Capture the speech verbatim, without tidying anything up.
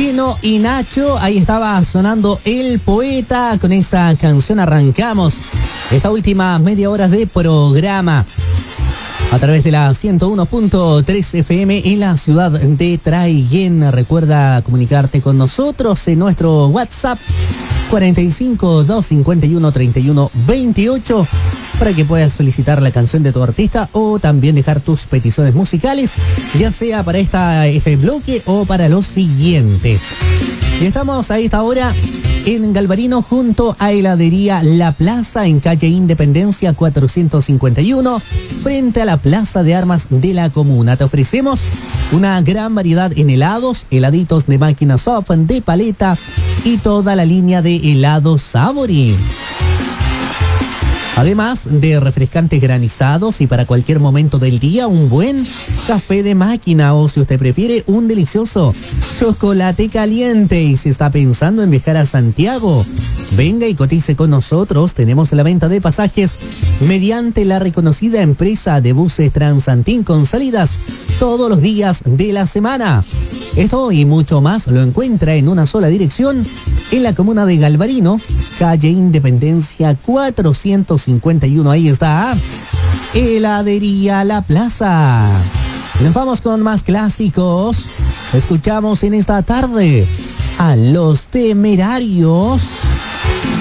Chino y Nacho, ahí estaba sonando El Poeta. Con esa canción arrancamos esta última media hora de programa a través de la ciento uno punto tres F M en la ciudad de Traiguén. Recuerda comunicarte con nosotros en nuestro WhatsApp cuarenta y cinco, doscientos cincuenta y uno, treinta y uno, veintiocho para que puedas solicitar la canción de tu artista o también dejar tus peticiones musicales, ya sea para esta, este bloque o para los siguientes. Y estamos a esta hora en Galvarino junto a Heladería La Plaza en calle Independencia cuatrocientos cincuenta y uno frente a la Plaza de Armas de la comuna. Te ofrecemos una gran variedad en helados, heladitos de máquina soft, de paleta y toda la línea de helados Sabori. Además de refrescantes granizados y para cualquier momento del día un buen café de máquina o si usted prefiere un delicioso chocolate caliente. Y si está pensando en viajar a Santiago, venga y cotice con nosotros. Tenemos la venta de pasajes mediante la reconocida empresa de buses Transantín con salidas todos los días de la semana. Esto y mucho más lo encuentra en una sola dirección en la comuna de Galvarino, calle Independencia cuatrocientos cincuenta y uno. Ahí está Heladería La Plaza. Nos vamos con más clásicos. Escuchamos en esta tarde a Los Temerarios.